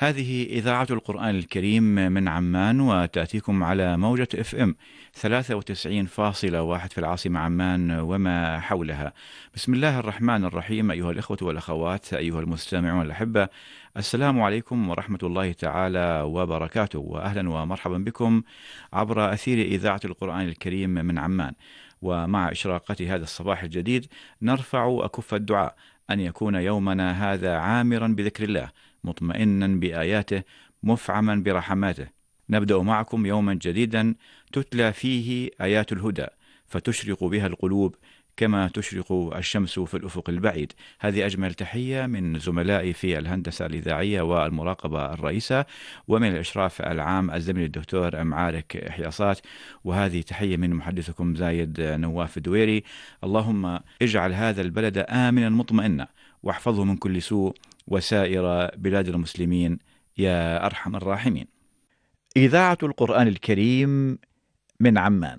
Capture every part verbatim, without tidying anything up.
هذه إذاعة القرآن الكريم من عمان، وتأتيكم على موجة اف ام ثلاثة وتسعين فاصلة واحد في العاصمة عمان وما حولها. بسم الله الرحمن الرحيم. أيها الإخوة والأخوات، أيها المستمعون الأحبة، السلام عليكم ورحمة الله تعالى وبركاته، وأهلا ومرحبا بكم عبر أثير إذاعة القرآن الكريم من عمان. ومع إشراقة هذا الصباح الجديد نرفع أكف الدعاء أن يكون يومنا هذا عامرا بذكر الله، مطمئنا بآياته، مفعما برحماته. نبدأ معكم يوما جديدا تتلى فيه آيات الهدى، فتشرق بها القلوب كما تشرق الشمس في الأفق البعيد. هذه أجمل تحية من زملائي في الهندسة الإذاعية والمراقبة الرئيسة، ومن الإشراف العام الزميل الدكتور أمعارك حياصات، وهذه تحية من محدثكم زايد نواف الدويري. اللهم اجعل هذا البلد آمنا مطمئنا، واحفظه من كل سوء، وسائر بلاد المسلمين يا أرحم الراحمين. إذاعة القرآن الكريم من عمان.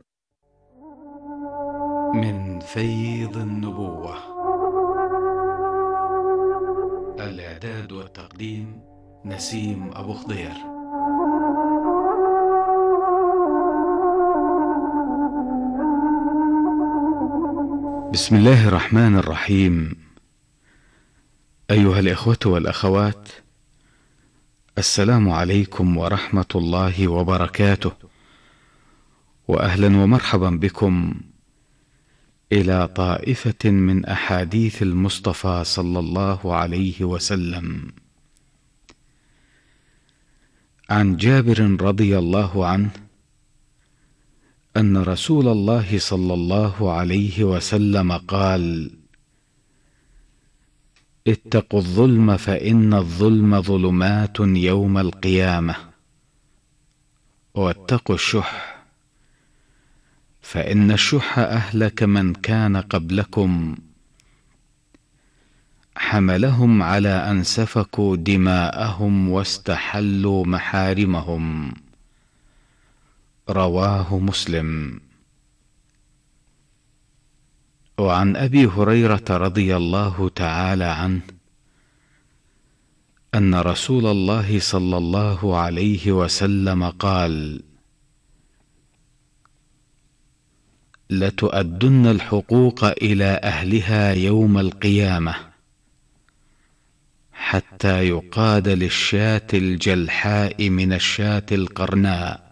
من فيض النبوة. الإعداد والتقديم نسيم أبو خضير. بسم الله الرحمن الرحيم. أيها الإخوة والأخوات، السلام عليكم ورحمة الله وبركاته، وأهلا ومرحبا بكم إلى طائفة من أحاديث المصطفى صلى الله عليه وسلم. عن جابر رضي الله عنه أن رسول الله صلى الله عليه وسلم قال: اتقوا الظلم فإن الظلم ظلمات يوم القيامة، واتقوا الشح فإن الشح أهلك من كان قبلكم، حملهم على أن سفكوا دماءهم واستحلوا محارمهم. رواه مسلم. وعن أبي هريرة رضي الله تعالى عنه أن رسول الله صلى الله عليه وسلم قال: لتؤدن الحقوق إلى أهلها يوم القيامة، حتى يقاد للشاة الجلحاء من الشاة القرناء.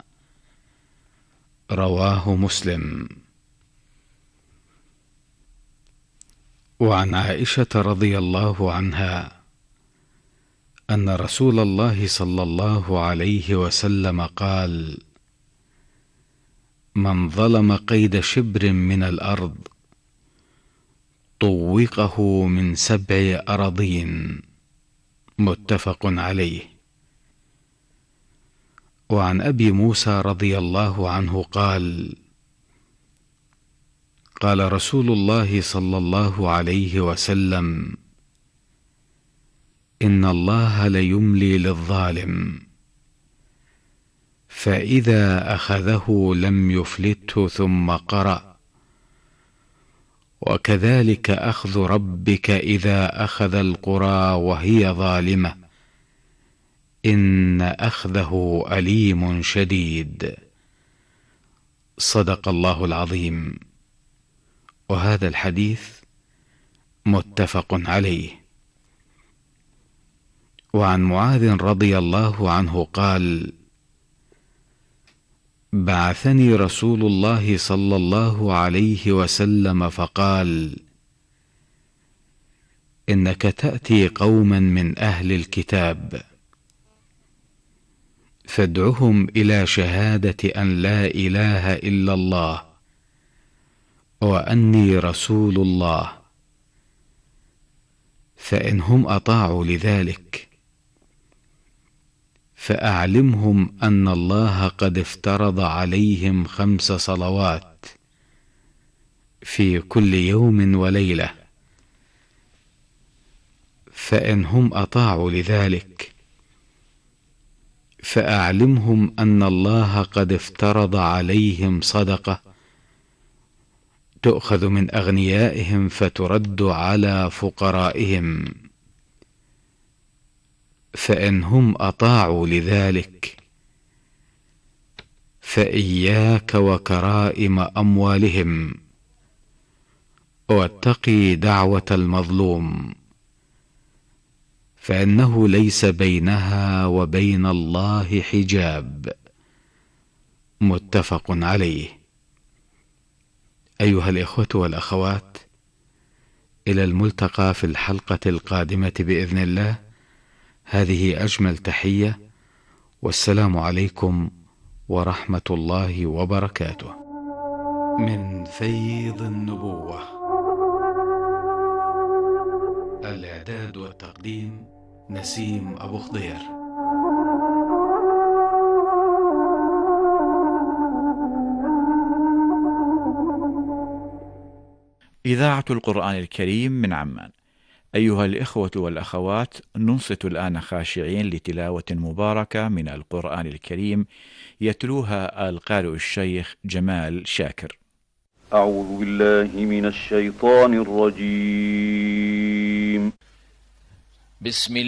رواه مسلم. وعن عائشة رضي الله عنها أن رسول الله صلى الله عليه وسلم قال: من ظلم قيد شبر من الأرض طوقه من سبع أراضين. متفق عليه. وعن أبي موسى رضي الله عنه قال: قال رسول الله صلى الله عليه وسلم: إن الله ليملي للظالم، فإذا أخذه لم يفلته. ثم قرأ: وكذلك أخذ ربك إذا أخذ القرى وهي ظالمة، إن أخذه أليم شديد. صدق الله العظيم. وهذا الحديث متفق عليه. وعن معاذ رضي الله عنه قال: بعثني رسول الله صلى الله عليه وسلم فقال: إنك تأتي قوما من أهل الكتاب، فادعهم إلى شهادة أن لا إله إلا الله وأني رسول الله، فإن هم أطاعوا لذلك فأعلمهم أن الله قد افترض عليهم خمس صلوات في كل يوم وليلة، فإن هم أطاعوا لذلك فأعلمهم أن الله قد افترض عليهم صدقة تؤخذ من أغنيائهم فترد على فقرائهم، فإن هم أطاعوا لذلك فإياك وكرائم أموالهم، واتقي دعوة المظلوم، فإنه ليس بينها وبين الله حجاب. متفق عليه. أيها الإخوة والأخوات، إلى الملتقى في الحلقة القادمة بإذن الله. هذه أجمل تحية، والسلام عليكم ورحمة الله وبركاته. من فيض النبوة. الإعداد والتقديم نسيم أبو خضير. إذاعة القرآن الكريم من عمان. أيها الإخوة والأخوات، ننصت الآن خاشعين لتلاوة مباركة من القرآن الكريم يتلوها القارئ الشيخ جمال شاكر. أعوذ بالله من الشيطان الرجيم. بسم